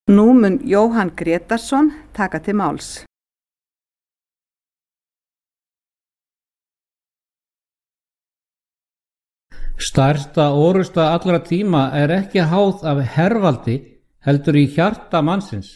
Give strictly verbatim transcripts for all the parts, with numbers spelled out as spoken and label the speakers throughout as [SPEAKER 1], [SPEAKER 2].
[SPEAKER 1] Nú mun Jóhann Grétarsson taka til máls.
[SPEAKER 2] Stærsta orusta allra tíma er ekki háð af hervaldi, heldur í hjarta mannsins.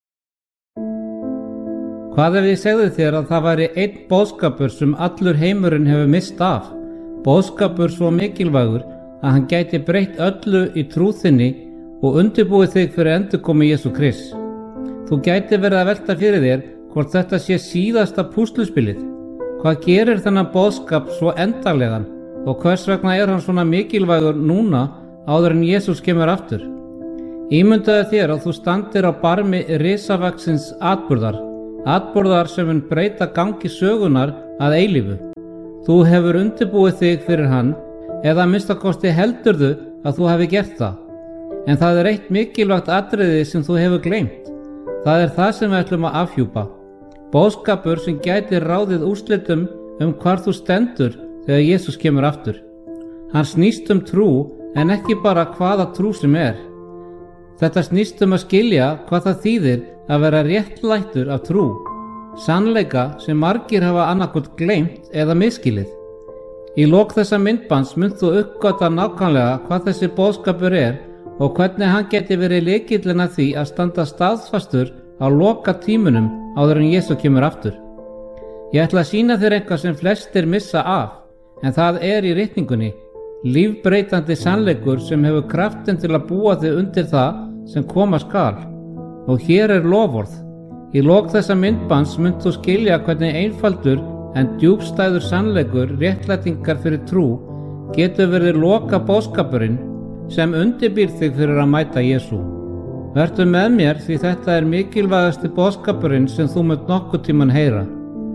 [SPEAKER 2] Hvað ef ég segði þér að það væri einn boðskapur sem allur heimurinn hefur misst af, boðskapur svo mikilvægur að hann gæti breytt öllu í trú þinni og undirbúið þig fyrir endurkomu Jesú Krists. Þú gæti verið að velta fyrir þér hvort þetta sé síðasta púsluspilið. Hvað gerir þennan boðskap svo endanlegan og hvers vegna er hann svona mikilvægur núna áður en Jesús kemur aftur? Ímyndaðu þér að þú standir á barmi risavaxins atburðar, atburðar sem mun breyta gangi sögunar að eilífu. Þú hefur undirbúið þig fyrir hann, eða að minnsta kosti heldurðu að þú hafi gert það. En það er eitt mikilvægt atriði sem þú hefur gleymt. Það er það sem við ætlum að afhjúpa. Boðskapur sem gæti ráðið úrslitum um hvar þú stendur þegar Jesús kemur aftur. Hann snýst um trú en ekki bara hvaða trú sem er. Þetta snýst um að skilja hvað það þýðir að vera réttlættur af trú. Sannleika sem margir hafa annaðhvort gleymt eða misskilið. Í lok þessa myndbands munt þú uppgötva nákvæmlega hvað þessi boðskapur er og hvernig hann geti verið lykillinn að því að standa staðfastur á loka tímunum áður en Jesú kemur aftur. Ég ætla að sýna þér eitthvað sem flestir missa af, en það er í ritningunni, lífbreytandi sannleikur sem hefur kraftin til að búa þig undir það sem koma skal. Og hér er loforð. Í lok þessa myndbands munt þú skilja hvernig einfaldur en djúpstæður sannleikur réttlætingar fyrir trú getur verið loka boðskapurinn sem undirbýr þig fyrir að mæta Jesú. Vertu með mér því þetta er mikilvægasti boðskapurinn sem þú munt nokkuð tíman heyra.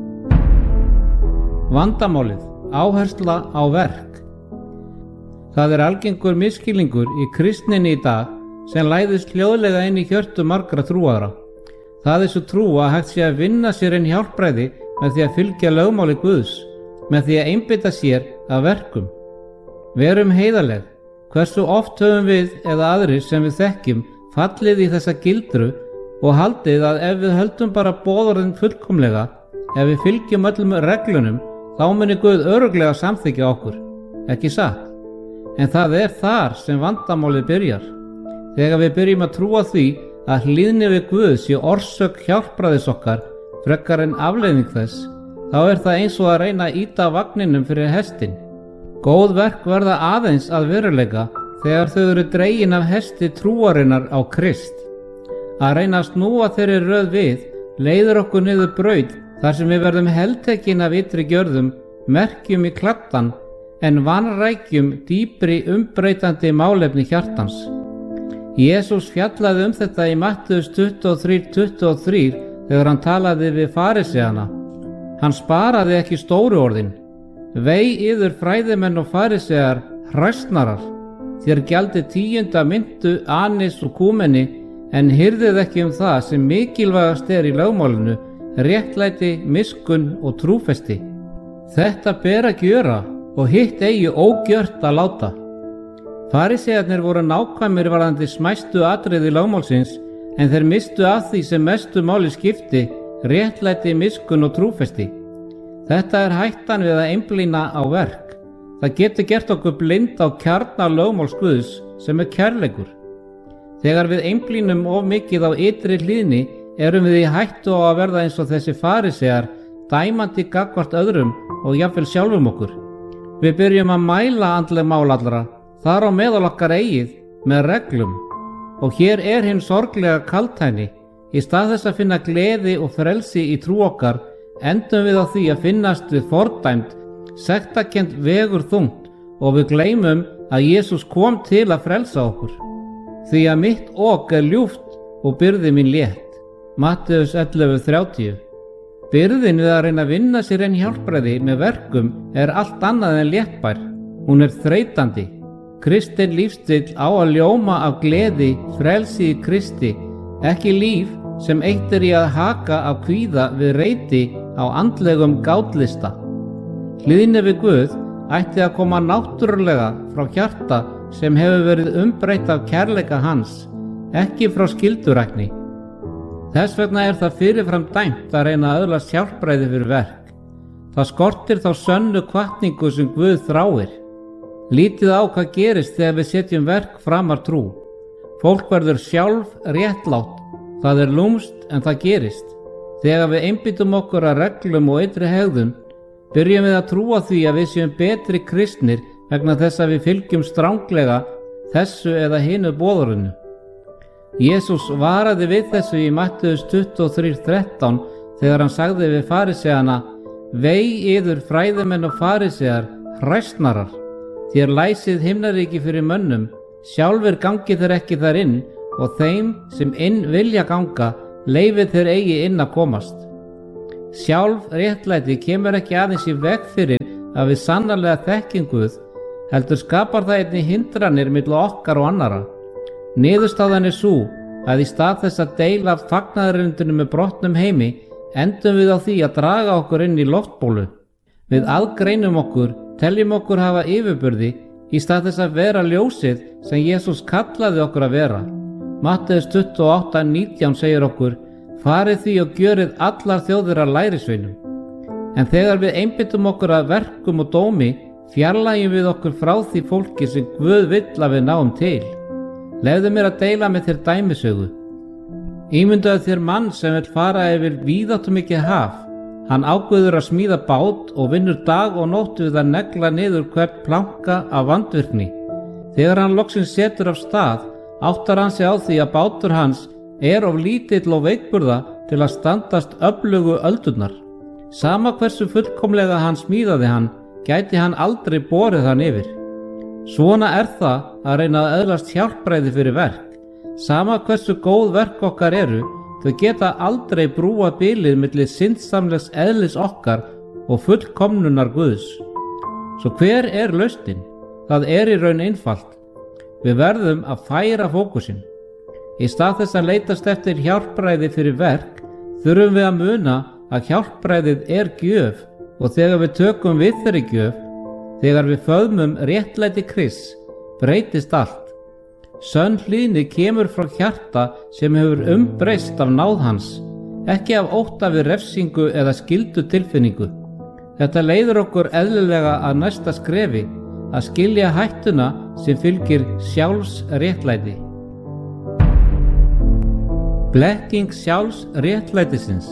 [SPEAKER 2] Vandamálið, áhersla á verk. Það er algengur misskilningur í kristninni í dag sem læðist hljóðlega inn í hjörtu margra trúaðra. Það er svo trú að hægt sé að vinna sér inn hjálpræði með því að fylgja lögmáli Guðs, með því að einbeita sér að verkum. Verum heiðarleg. Hversu oft höfum við eða aðrir sem við þekkjum fallið í þessa gildru og haldið að ef við höldum bara boðorðin fullkomlega, ef við fylgjum öllum reglunum, þá muni Guð örugglega samþykkja okkur, ekki satt? En það er þar sem vandamálið byrjar. Þegar við byrjum að trúa því að hlýðni við Guð sé orsök hjálpræðis okkar frekar en afleiðing þess, þá er það eins og að reyna að ýta vagninum fyrir hestinn. Góð verk verða aðeins að veruleika þegar þau eru dregin af hesti trúarinnar á Krist. Að reyna að snúa þeirri röð við leiðir okkur niður braut þar sem við verðum heltekin af ytri gjörðum, merkjum í kladdan en vanrækjum dýpri umbreytandi málefni hjartans. Jesús fjallaði um þetta í Mattheus tuttugu og þrjú tuttugu og þrjú þegar hann talaði við fariseana. Hann sparaði ekki stóru orðin. Vei yður fræðimenn og farisear, hræsnarar, þér gjaldið tíunda myntu, anis og kúmeni, en hirðið ekki um það sem mikilvægast er í lögmálinu, réttlæti, miskunn og trúfesti. Þetta ber að gjöra og hitt eigi ógjört að láta. Farisearnir voru nákvæmir varðandi smæstu atriði lögmálsins, en þeir mistu af því sem mestu máli skipti, réttlæti, miskunn og trúfesti. Þetta er hættan við að einblína á verk. Það getur gert okkur blind á kjarna lögmáls Guðs sem er kærleikur. Þegar við einblínum of mikið á ytri hlýðni erum við í hættu á að verða eins og þessi farisear, dæmandi gagnvart öðrum og jafnvel sjálfum okkur. Við byrjum að mæla andleg mál allra, þar á meðal okkar eigið, með reglum. Og hér er hinn sorglega kaldhæðni. Í stað þess að finna gleði og frelsi í trú okkar, endum við á því að finnast við fordæmt, sektarkennt vegur þungt og við gleymum að Jesús kom til að frelsa okkur. Því að mitt ok er ljúft og byrði mín létt. Mattheus ellefu þrjátíu. Byrðin við að reyna að vinna sér einn hjálpræði með verkum er allt annað en léttbær. Hún er þreytandi. Kristinn lífstíll á að ljóma af gleði, frelsi í Kristi, ekki líf sem eitt er í að haka af kvíða við reyti á andlegum gátlista. Hlýðni við Guð ætti að koma náttúrulega frá hjarta sem hefur verið umbreytt af kærleika hans, ekki frá skyldurækni. Þess vegna er það fyrirfram dæmt að reyna að öðlast hjálpræði fyrir verk. Það skortir þá sönnu hvatningu sem Guð þráir. Lítið á hvað gerist þegar við setjum verk framar trú. Fólk verður sjálf réttlátt, það er lúmst en það gerist. Þegar við einbyttum okkur að reglum og eitri hegðun, byrjum við að trúa því að við séum betri kristnir vegna þess að við fylgjum stranglega þessu eða hinu boðorðinu. Jesús varaði við þessu í Mattheus tuttugu og þrjú þrettán þegar hann sagði við farisejana: Vei yður fræðimenn og farisejar, hræsnarar, þér læsið himnaríki fyrir mönnum, sjálfur gangið þeir ekki þar inn, og þeim sem inn vilja ganga, leyfið þeir eigi inn að komast. Sjálf réttlæti kemur ekki aðeins í veg fyrir að við sannarlega þekkjum Guð, heldur skapar það einnig hindranir milli okkar og annara. Niðurstáðan er sú að í stað þess að deila af fagnaðarerindinu með brotnum heimi, endum við á því að draga okkur inn í loftbólu. Við aðgreinum okkur, teljum okkur hafa yfirburði í stað þess að vera ljósið sem Jesús kallaði okkur að vera. Matteus tuttugu og átta nítján segir okkur: Farið því og gjörið allar þjóðir að lærisveinum. En þegar við einbyttum okkur að verkum og dómi, fjarlægjum við okkur frá því fólki sem Guð vill að við náum til. Leyfðu mér að deila með þér dæmisögu. Ímyndaðu þér mann sem vill fara yfir víðáttumikið haf. Hann ákveður að smíða bát og vinnur dag og nótt við að negla niður hvern planka af vandvirkni. Þegar hann loksins setur af stað, áttar hann sig á því að bátur hans er of lítill og veikburða til að standast öflugu öldurnar. Sama hversu fullkomlega hann smíðaði hann, gæti hann aldrei borið hann yfir. Svona er það að reyna að öðlast hjálpræði fyrir verk. Sama hversu góð verk okkar eru, þau geta aldrei brúa bilið milli syndsamlegs eðlis okkar og fullkomnunar Guðs. Svo hver er lausnin? Það er í raun einfalt. Við verðum að færa fókusinn. Í stað þess að leitast eftir hjálpræði fyrir verk, þurfum við að muna að hjálpræðið er gjöf, og þegar við tökum við þeirri gjöf, þegar við föðmum réttlæti Krists, breytist allt. Sönn hlýðni kemur frá hjarta sem hefur umbreyst af náð hans, ekki af ótta við refsingu eða skyldu tilfinningu. Þetta leiðir okkur eðlilega að næsta skrefi, að skilja hættuna sem fylgir sjálfs réttlæti. Blekking sjálfs réttlætisins.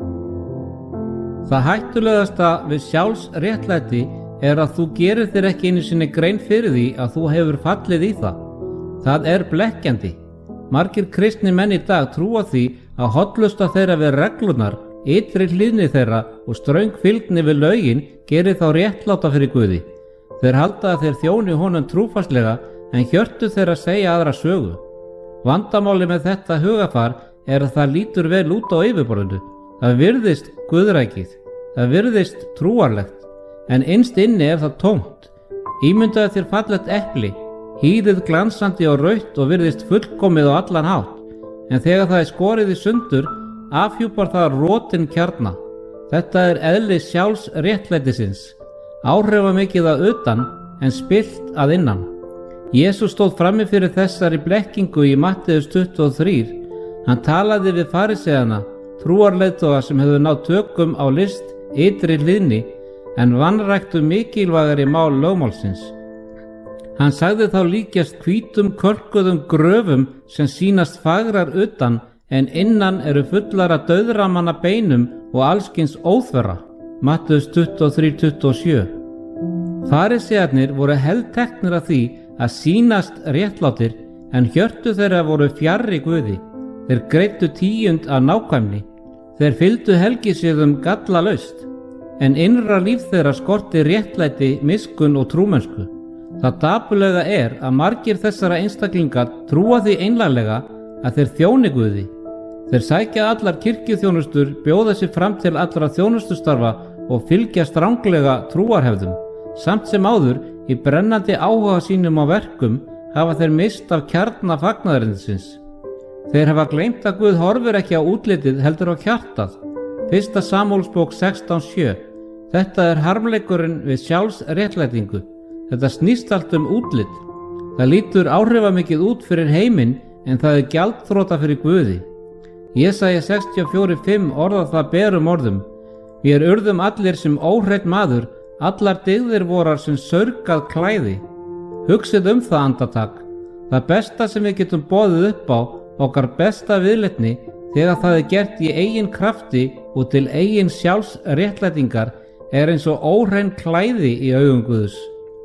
[SPEAKER 2] Það hættulegasta við sjálfs réttlæti er að þú gerir þér ekki einu sinni grein fyrir því að þú hefur fallið í það. Það er blekkjandi. Margir kristnir menn í dag trúa því að hollusta þeirra við reglurnar, ytri hlýðni þeirra og ströng fylgni við lögin gerir þá réttláta fyrir Guði. Þeir halda að þeir þjóni honum trúfastlega, en hjörtu þeirra segja aðra sögu. Vandamáli með þetta hugafar er að það lítur vel út á yfirborðinu. Það virðist guðrækið, það virðist trúarlegt, en innst inni er það tómt. Ímyndaðu þér fallegt epli, hýðið glansandi og rautt og virðist fullkomið á allan hátt, en þegar það er skorið í sundur, afhjúpar það rotin kjarna. Þetta er eðli sjálfs réttlætisins, áhrifamikið að utan en spillt að innan. Jesús stóð frammi fyrir þessari blekkingu í Matteus tuttugu og þrjú. Hann talaði við farisejana, trúarleiðtoga sem hefðu náð tökum á list ytri hlýðni, en vanræktu mikilvægari mál lögmálsins. Hann sagði þá líkjast hvítum körkuðum gröfum sem sýnast fagrar utan, en innan eru fullar af dauðramanna beinum og allskyns óþverra. Matteus tuttugu og þrjú tuttugu og sjö. Farisejarnir voru helteknir af því að sýnast réttlátir, en hjörtu þeirra voru fjarri Guði. Þeir greiddu tíund af nákvæmni. Þeir fylgdu helgisjöfum gallalaust, en innra líf þeirra skorti réttlæti, miskunn og trúmennsku. Það dapurlega er að margir þessara einstaklingar trúa því einlæglega að þeir þjóni Guði. Þeir sækja allar kirkjuþjónustur, bjóða sig fram til allra þjónustustarfa og fylgja stranglega trúarhefðum. Samt sem áður, í brennandi áhuga sínum á verkum, hafa þeir mist af kjarna fagnaðarins. Þeir hafa gleymt að Guð horfir ekki á útlitið heldur á hjartað. Fyrsta Samúelsbók sextán sjö. Þetta er harmleikurinn við sjálfs réttlætingu. Þetta snýst allt um útlit. Það lítur áhrifamikið út fyrir heiminn, en það er gjaldþrota fyrir Guði. Jesaja sextíu og fjögur fimm orðar það berum orðum: Vér urðum allir sem óhreinn maður, allar dygðir vorar sem saurgað klæði. Hugsið um það andartak. Það besta sem við getum boðið upp á, okkar besta viðleitni, þegar það er gert í eigin krafti og til eigin sjálfs réttlætingar, er eins og óhrein klæði í augum Guðs.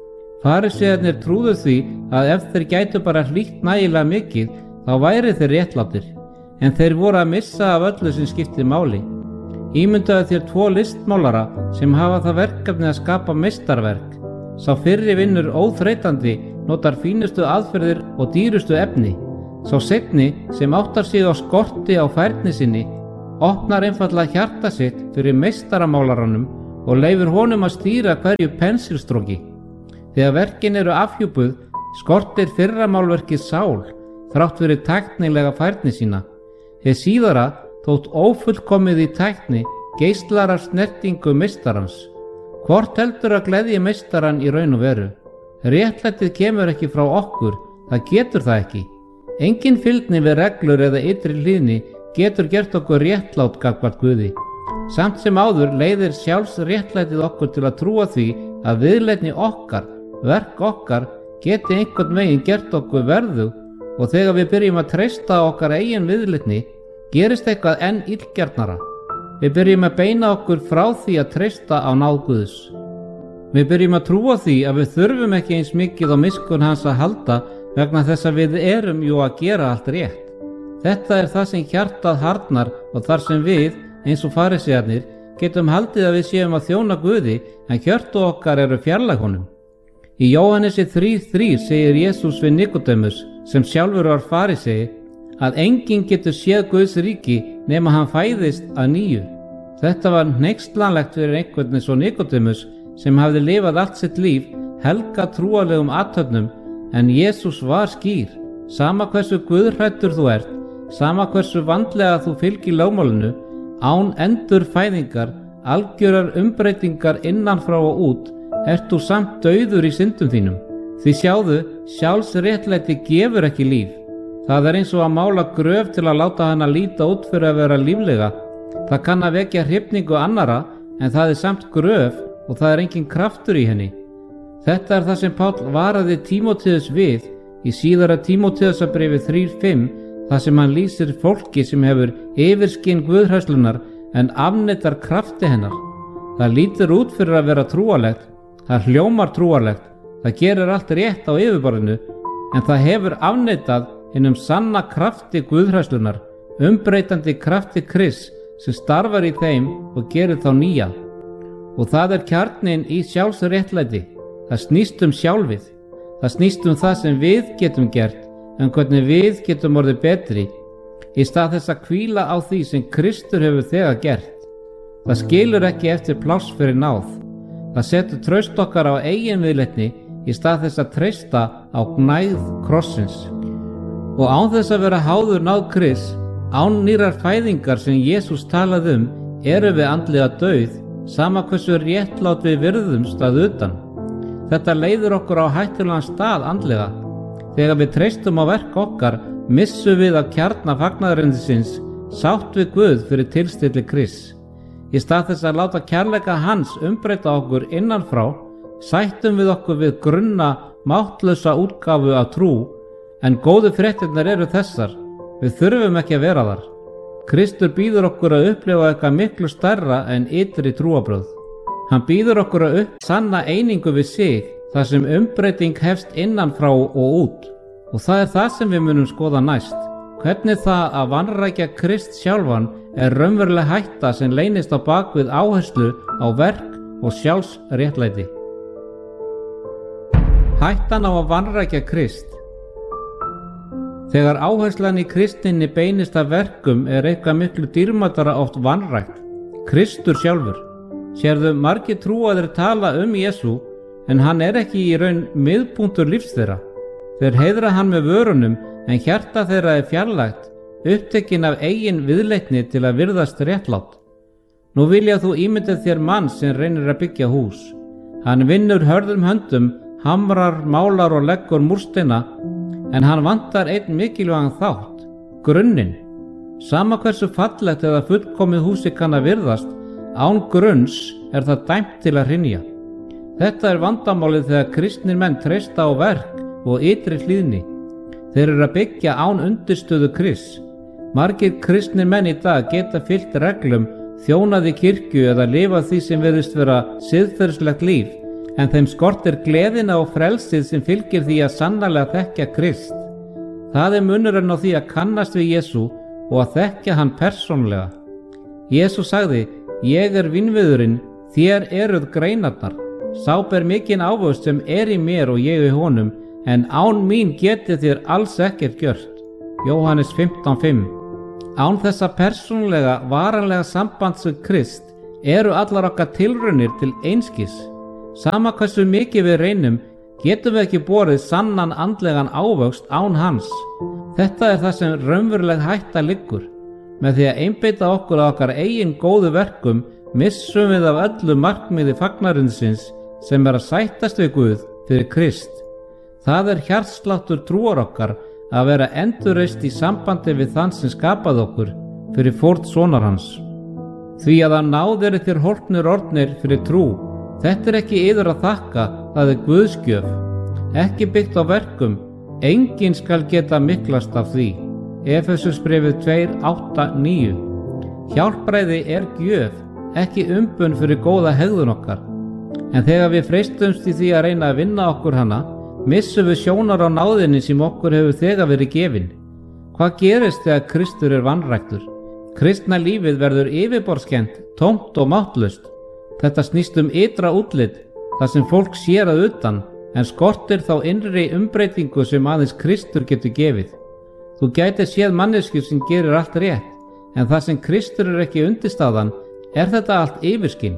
[SPEAKER 2] Farisæarnir trúðu því að ef þeir gætu bara hlýtt nægilega mikið, þá væri þeir réttlátir, en þeir voru að missa af öllu sem skipti máli. Ímyndaðu þér tvo listmálara sem hafa það verkefni að skapa meistarverk. Sá fyrri vinnur óþreytandi, notar fínustu aðferðir og dýrustu efni. Sá seinni, sem áttar sig á skorti á færni sinni, opnar einfaldlega hjarta sitt fyrir meistaramálaranum og leyfir honum að stýra hverju pensilstróki. Þegar verkin eru afhjúpuð, skortir fyrra málverkið sál, þrátt fyrir tæknilega færni sína. Hið síðara, þótt ófullkomið í tækni, geislar af snertingu meistarans. Hvort heldur að gleðja meistaran í raun og veru? Réttlætið kemur ekki frá okkur, það getur það ekki. Engin fylgni við reglur eða ytri hlýðni getur gert okkur réttlátt gagnvart Guði. Samt sem áður leiðir sjálfs réttlætið okkur til að trúa því að viðleitni okkar, verk okkar, geti einhvern veginn gert okkur verðug, og þegar við byrjum að treysta okkar eigin viðleitni, gerist eitthvað enn illgjarnara. Við byrjum að beina okkur frá því að treysta á náð Guðs. Við byrjum að trúa því að við þurfum ekki eins mikið á miskunn hans að halda vegna þess að við erum jú að gera allt rétt. Þetta er það sem hjartað harðnar og þar sem við, eins og farisæarnir, getum haldið að við séum að þjóna Guði en hjörtu okkar eru fjarlæg honum. Í Jóhannesi þrjú þrjú segir Jesús við Nikodémus, sem sjálfur var farisei, að enginn getur séð Guðs ríki nema hann fæðist að nýju. Þetta var hneykslanlegt fyrir einhvern eins og Nikodémus sem hafði lifað allt sitt líf helga trúarlegum athöfnum, en Jesús var skýr. Sama hversu guðhræddur þú ert, sama hversu vandlega þú fylgir lögmálinu, án endur fæðingar, algjörar umbreytingar innan frá og út, ert þú samt dauður í syndum þínum. Því sjáðu, sjálfsréttlæti gefur ekki líf. Það er eins og að mála gröf til að láta hana líta út fyrir að vera líflega. Það kann að vekja hrifningu annara, en það er samt gröf og það er engin kraftur í henni. Þetta er það sem Páll varaði Tímóteus við í síðara Tímóteusarbréfi þrjú fimm, þar sem hann lýsir fólki sem hefur yfirskinn guðhræðslunnar en afneitar krafti hennar. Það lítur út fyrir að vera trúarlegt, það hljómar trúarlegt, það gerir allt rétt á yfirborðinu, en það hefur afneitað hinum sanna krafti guðhræðslunnar, umbreytandi krafti Krists sem starfar í þeim og gerir þá nýja. Og það er kjarninn í sjálfsréttlæti. Það snýst um sjálfið. Það snýst um það sem við getum gert, en hvernig við getum orðið betri, í stað þess að hvíla á því sem Kristur hefur þegar gert. Það skilur ekki eftir pláss fyrir náð. Það setur traust okkar á eigin viðleitni í stað þess að treysta á gnægð krossins. Og án þess að vera háður náð Krists, án nýrar fæðingar sem Jesús talaði um, erum við andlega dauð, sama hversu réttlátt við virðumst að utan. Þetta leiðir okkur á hættulegan stað andlega. Þegar við treystum á verk okkar, missum við af kjarna fagnaðarindisins, sátt við Guð fyrir tilstilli Krists. Í stað þess að láta kærleika hans umbreyta okkur innanfrá, sættum við okkur við grunna, máttlausa útgáfu af trú, en góðu fréttirnar eru þessar: við þurfum ekki að vera þar. Kristur býður okkur að upplifa eitthvað miklu stærra en ytri trúarbrögð. Hann býður okkur að upp sanna einingu við sig, þar sem umbreyting hefst innanfrá og út. Og það er það sem við munum skoða næst. Hvernig það að vanrækja Krist sjálfan er raunveruleg hætta sem leynist á bakvið áherslu á verk og sjálfsréttlæti. Hættan á að vanrækja Krist. Þegar áherslan í kristinni beinist að verkum er eitthvað miklu dýrmætara oft vanrækt. Kristur sjálfur. Sérðu, margir trúaðir tala um Jesú, en hann er ekki í raun miðpunktur lífs þeirra. Þeir heiðra hann með vörunum, en hjarta þeirra er fjarlægt, upptekinn af eigin viðleitni til að virðast réttlátt. Nú vilja þú ímynda þér mann sem reynir að byggja hús. Hann vinnur hörðum höndum, hamrar, málar og leggur múrsteina, En hann vantar einn mikilvægan þátt, grunninn. Sama hversu fallegt eða fullkomið húsi kann að virðast, án grunns er það dæmt til að hrynja. Þetta er vandamálið þegar kristnir menn treysta á verk og ytri hlýðni. Þeir eru að byggja án undirstöðu Krists. Margir kristnir menn í dag geta fylgt reglum, þjónað í kirkju eða lifað því sem virðist vera siðferðislegt líf, en þeim skortir gleðina og frelsið sem fylgir því að sannarlega þekkja Krist. Það er munurinn á því að kannast við Jesú og að þekkja hann persónlega. Jesú sagði: Ég er vínviðurinn, þér eruð greinarnar. Sá ber mikinn ávöxt sem er í mér og ég í honum, en án mín getið þér alls ekkert gjört. Jóhannes fimmtán fimm. Án þessa persónlega, varanlega sambands við Krist eru allar okkar tilraunir til einskis. Sama hversu mikið við reynum, getum við ekki borið sannan andlegan ávöxt án hans. Þetta er það sem raunveruleg hætta liggur. Með því að einbeita okkur á okkar eigin góðu verkum, missum við af öllu markmiði fagnarinsins sem er að sættast við Guð fyrir Krist. Það er hjartsláttur trúar okkar að vera endurreist í sambandi við þann sem skapaði okkur fyrir fórn sonar hans. Því að að náð eru þér hólpnir orðnir fyrir trú. Þetta er ekki yður að þakka, það er Guðsgjöf. Ekki byggt á verkum, enginn skal geta miklast af því. Efesusbréfið tvö átta níu. Hjálpræði er gjöf, ekki umbun fyrir góða hegðun okkar. En þegar við freistumst í því að reyna að vinna okkur hana, missum við sjónar á náðinni sem okkur hefur þegar verið gefin. Hvað gerist þegar Kristur er vanræktur? Kristna lífið verður yfirborðskennt, tómt og máttlaust. Þetta snýst um ytra útlit, það sem fólk sér að utan, en skortir þá innri umbreytingu sem aðeins Kristur getur gefið. Þú gætir séð manneskju sem gerir allt rétt, en það sem Kristur er ekki undirstaðan, er þetta allt yfirskinn.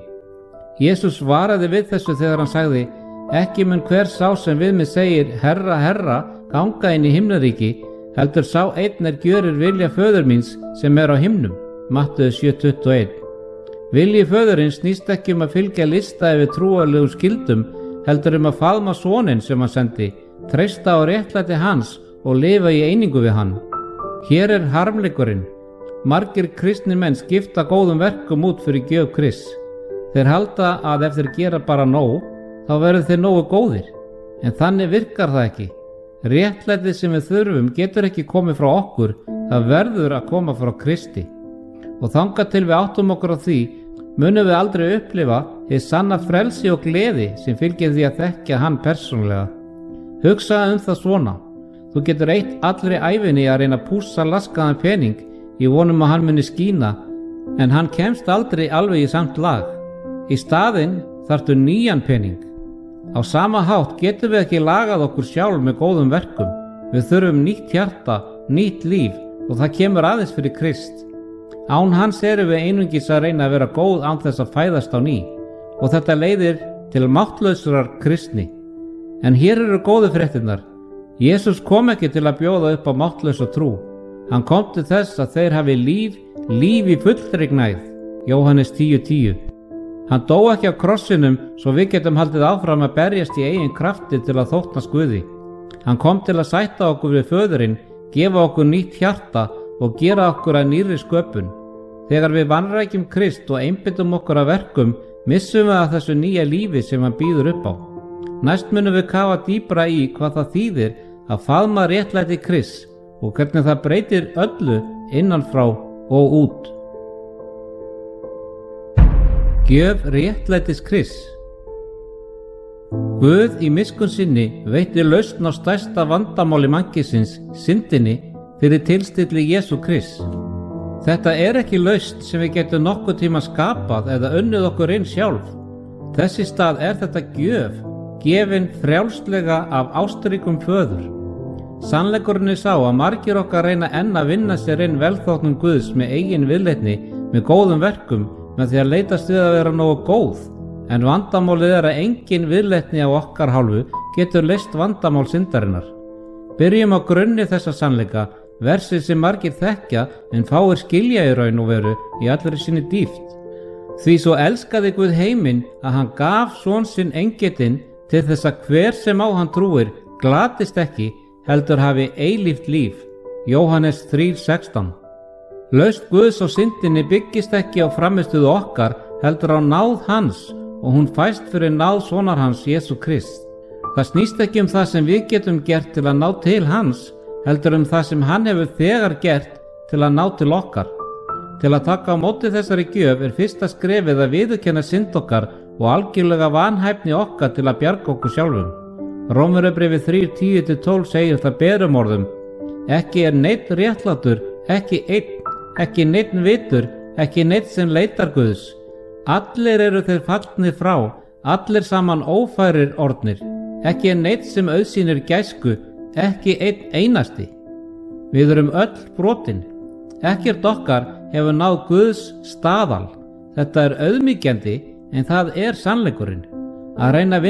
[SPEAKER 2] Jesús svaraði við þessu þegar hann sagði: Ekki mun hver sá sem við mig segir, Herra, Herra, ganga inn í himnaríki, heldur sá einn er gjörir vilja föður míns sem er á himnum. Matteus sjö tuttugu og eitt. Vilji föðurins snýst ekki um að fylgja lista yfir trúarlegum skildum, heldur um að faðma soninn sem hann sendi, treysta á réttlæti hans og lifa í einingu við hann. Hér er harmleikurinn. Margir kristnir menn skipta góðum verkum út fyrir gjöf Krists. Þeir halda að ef þeir gera bara nóg, þá verður þeir nógu góðir. En þannig virkar það ekki. Réttlætið sem við þurfum getur ekki komið frá okkur, það verður að koma frá Kristi. Og þangað til við áttum okkur á því, munum við aldrei upplifa hið sanna frelsi og gleði sem fylgir því að þekkja hann persónulega. Hugsaðu um það svona: þú getur eytt allri ævinni að reyna að pússa laskaðan pening í vonum að hann muni skína, en hann kemst aldrei alveg í samt lag. Í staðinn þarftu nýjan pening. Á sama hátt getum við ekki lagað okkur sjálf með góðum verkum. Við þurfum nýtt hjarta, nýtt líf, og það kemur aðeins fyrir Krist. Án hans erum við einungis að reyna að vera góð án þess að fæðast á ný, og þetta leiðir til máttlausrar kristni. En hér eru góðu fréttirnar. Jesús kom ekki til að bjóða upp á máttlausa trú. Hann kom til þess að þeir hafi líf, líf í fullri gnægð. Jóhannes tíu tíu. Hann dó ekki á krossinum svo við getum haldið áfram að berjast í eigin krafti til að þóknast Guði. Hann kom til að sætta okkur við föðurinn, gefa okkur nýtt hjarta og gera okkur að nýrri sköpun. Þegar við vanrækjum Krist og einbyttum okkur að verkum, missum við að þessu nýja lífi sem hann býður upp á. Næst munum við kafa dýpra í hvað það þýðir að faðma réttlæti Krists og hvernig það breytir öllu innan frá og út. Gjöf réttlætis Krists. Guð í miskunn sinni veitti lausn á stærsta vandamáli mannkisins, syndinni, fyrir tilstilli Jesú Krists. Þetta er ekki lausn sem við getum nokkuð tíma skapað eða unnið okkur inn sjálf. Þess í stað er þetta gjöf, gefin frjálslega af ástríkum föður. Sannleikurinn er sá að margir okkar reyna enn að vinna sér inn velþóknun Guðs með eigin viðleitni, með góðum verkum, með því að leitast við að vera nógu góð. En vandamálið er að engin viðleitni á okkar hálfu getur leyst vandamál syndarinnar. Byrjum á grunni þessa sannleika, versið sem margir þekkja en fáir skilja í raun og veru í allri sinni dýpt. Því svo elskaði Guð heiminn að hann gaf son sinn eingetinn til þess að hver sem á hann trúir glatist ekki, heldur hafi eilíft líf. Jóhannes þrjú sextán. Lausn Guðs á syndinni byggist ekki á framistuðu okkar, heldur á náð hans, og hún fæst fyrir náð sonar hans, Jesú Krist. Það snýst ekki um það sem við getum gert til að ná til hans, heldur um það sem hann hefur þegar gert til að ná til okkar. Til að taka á móti þessari gjöf er fyrsta skrefið að viðurkenna synd okkar og algjörlega vanhæfni okkar til að bjarga okkur sjálfum. Rómverjabréfið þrjú tíu til tólf segir það berum orðum: ekki er neinn réttlátur, ekki einn, ekki neinn vitur, ekki neinn sem leitar Guðs. Allir eru þeir fallnir frá, allir saman ófærir orðnir. Ekki er neinn sem auðsýnir gæsku, ekki einn einasti. Við erum öll brotin. Ekkert okkar hefur náð Guðs staðal. Þetta er auðmýkjandi, en það er sannleikurinn. Að reyna að vinna